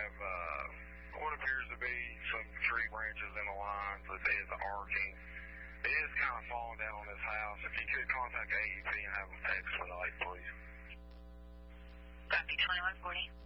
have what appears to be some tree branches in the lines that is arcing. It is kind of falling down on this house. If you could contact AEP and have them text for the light, please. Copy 2140.